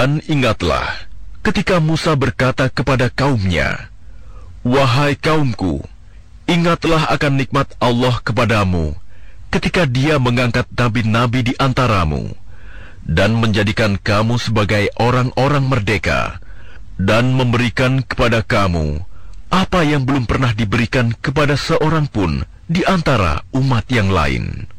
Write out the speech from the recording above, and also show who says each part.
Speaker 1: Dan ingatlah ketika Musa berkata kepada kaumnya, "Wahai kaumku, ingatlah akan nikmat Allah kepadamu ketika Dia mengangkat nabi-nabi di antaramu dan menjadikan kamu sebagai orang-orang merdeka dan memberikan kepada kamu apa yang belum pernah diberikan kepada seorang pun di antara umat yang lain.